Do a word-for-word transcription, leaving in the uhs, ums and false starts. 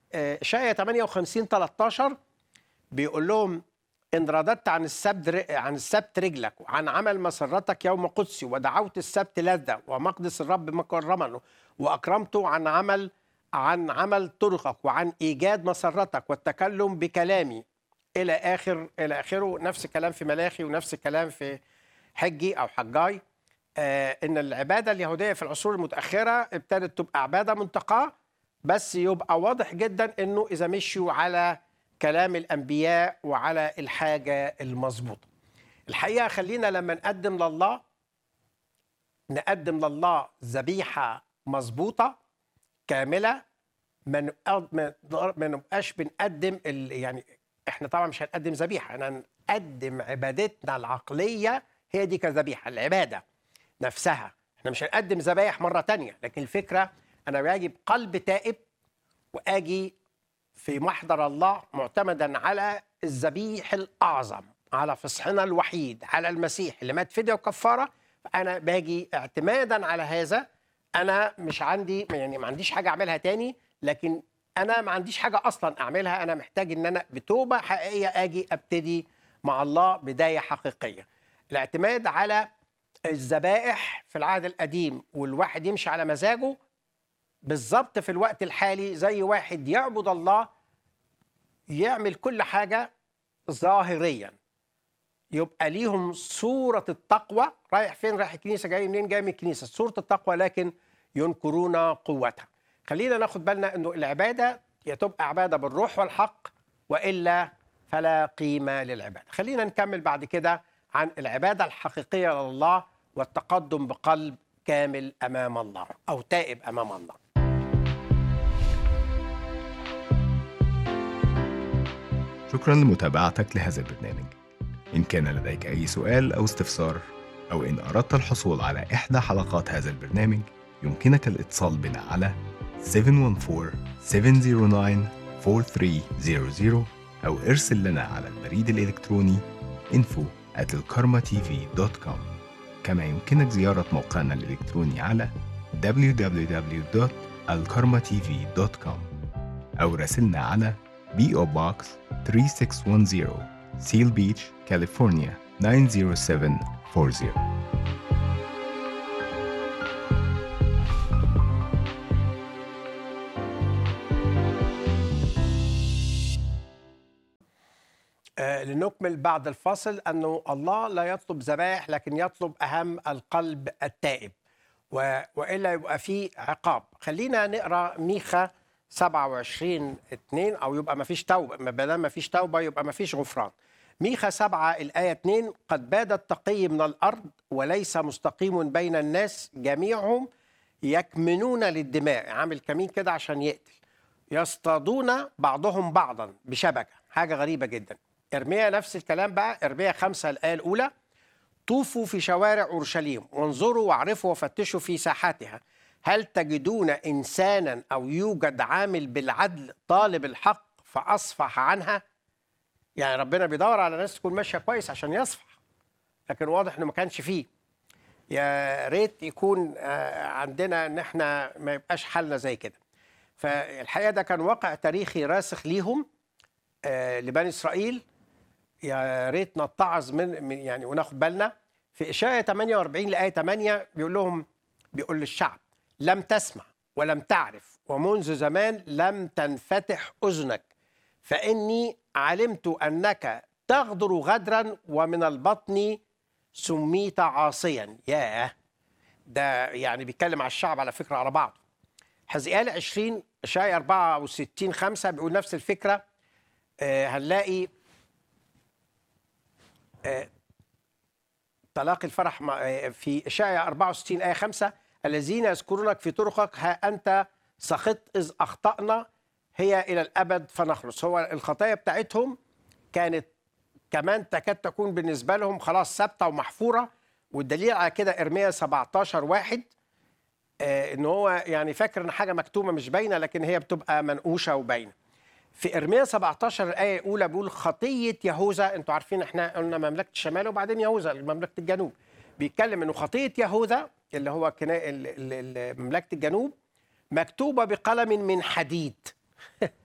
آه، إشعياء ثمانية وخمسين ثلاثة عشر بيقول لهم: إن رددت عن السبت عن السبت رجلك وعن عمل مسرتك يوم قدسي، ودعوت السبت لذة ومقدس الرب مكرما، وأكرمته عن عمل عن عمل طرقك وعن إيجاد مسرتك والتكلم بكلامي، إلى آخر إلى آخره. نفس الكلام في ملاخي ونفس الكلام في حجي أو حجاي. آه إن العبادة اليهودية في العصور المتأخرة ابتدت تبقى عبادة منتقاة، بس يبقى واضح جدا إنه إذا مشوا على كلام الأنبياء وعلى الحاجة المظبوطة. الحقيقة خلينا لما نقدم لله نقدم لله ذبيحة مظبوطة كاملة. ما نبقى- ما ما نبقاش بنقدم ال- يعني احنا طبعا مش هنقدم ذبيحة، احنا هنقدم عبادتنا العقلية، هي دي كذبيحة العبادة نفسها. احنا مش هنقدم ذبايح مرة تانية، لكن الفكرة أنا باجي بقلب تائب وآجي في محضر الله معتمدا على الذبيح الأعظم، على فصحنا الوحيد، على المسيح اللي مات فدية وكفارة. فأنا باجي اعتمادا على هذا. أنا مش عندي يعني ما عنديش حاجة أعملها تاني، لكن أنا ما عنديش حاجة أصلا أعملها. أنا محتاج إن أنا بتوبة حقيقية أجي أبتدي مع الله بداية حقيقية. الاعتماد على الذبائح في العهد القديم والواحد يمشي على مزاجه بالظبط في الوقت الحالي، زي واحد يعبد الله يعمل كل حاجة ظاهريا، يبقى ليهم صورة التقوى. رايح فين؟ رايح الكنيسة. جاي منين؟ جاي من الكنيسة. صورة التقوى لكن ينكرون قوتها. خلينا ناخد بالنا أنه العبادة يا تبقى عبادة بالروح والحق، وإلا فلا قيمة للعبادة. خلينا نكمل بعد كده عن العبادة الحقيقية لله والتقدم بقلب كامل أمام الله أو تائب أمام الله. شكرا لمتابعتك لهذا البرنامج. إن كان لديك أي سؤال أو استفسار، أو إن أردت الحصول على إحدى حلقات هذا البرنامج، يمكنك الاتصال بنا على سبعة واحد أربعة سبعة صفر تسعة أربعة ثلاثة صفر صفر أو ارسل لنا على البريد الإلكتروني info at الكارما تي في دوت كوم. كما يمكنك زيارة موقعنا الإلكتروني على دبليو دبليو دبليو دوت الكارما تي في دوت كوم أو راسلنا على بي أو Box ثلاثة ستة واحد صفر Seal Beach, California تسعة صفر سبعة أربعة صفر. آه، لنكمل بعد الفاصل أنه الله لا يطلب ذبائح، لكن يطلب أهم القلب التائب، و- وإلا يبقى فيه عقاب. خلينا نقرأ ميخا سبعة وعشرين اثنين، أو يبقى ما فيش توبة. ما دام ما فيش توبة يبقى ما فيش غفران. ميخا سبعة الآية اثنين: قد باد التقي من الأرض وليس مستقيم بين الناس، جميعهم يكمنون للدماء. عامل كمين كده عشان يقتل. يصطادون بعضهم بعضا بشبكة. حاجة غريبة جدا. إرميا نفس الكلام بقى. إرميا خمسة الآية الأولى: طوفوا في شوارع أورشليم وانظروا واعرفوا وفتشوا في ساحاتها، هل تجدون إنسانا أو يوجد عامل بالعدل طالب الحق فأصفح عنها. يعني ربنا بيدور على ناس تكون ماشية كويس عشان يصفح، لكن واضح إنه ما كانش فيه. يا ريت يكون آه، عندنا إن إحنا ما يبقاش حالنا زي كده. فالحقيقة ده كان واقع تاريخي راسخ ليهم، آه، لبني إسرائيل. يا ريت نتعظ من من- يعني وناخد بالنا. في إشعياء ثمانية وأربعين لآية ثمانية بيقول لهم، بيقول للشعب: لم تسمع ولم تعرف، ومنذ زمان لم تنفتح أذنك، فإني علمت أنك تغدر غدرا ومن البطن سميت عاصيا. ياه، ده يعني بيتكلم على الشعب على فكرة على بعض. حزقيال عشرين إشعياء أربعة وستين خمسة بيقول نفس الفكرة. آه، هنلاقي آه، طلاق الفرح مع- في إشعياء أربعة وستين آية خمسة: الذين يذكرونك في طرقك ها أنت سخط إذ أخطأنا، هي إلى الأبد فنخلص. هو الخطايا بتاعتهم كانت كمان تكاد تكون بالنسبة لهم خلاص ثابتة ومحفورة. والدليل على كده إرميا سبعتاشر واحد، آه إن هو يعني فاكر إن حاجة مكتومة مش باينة، لكن هي بتبقى منقوشة وباينة. في إرميا سبعتاشر الآية الأولى بيقول: خطية يهوذا. أنتوا عارفين إحنا قلنا مملكة الشمال وبعدين يهوذا مملكة الجنوب. بيتكلم إنه خطية يهوذا اللي هو كنا ال- ال- ال- مملكة الجنوب مكتوبة بقلم من حديد.